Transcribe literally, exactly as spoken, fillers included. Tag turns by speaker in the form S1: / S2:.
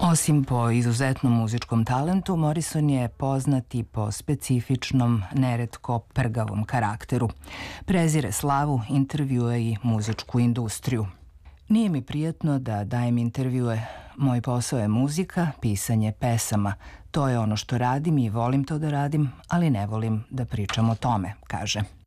S1: Osim po izuzetnom muzičkom talentu, Morrison je poznat i po specifičnom, neretko prgavom karakteru. Prezire slavu, intervjue i muzičku industriju. Nije mi prijatno da dajem intervjue. Moj posao je muzika, pisanje pesama. To je ono što radim i volim to da radim, ali ne volim da pričam o tome, kaže.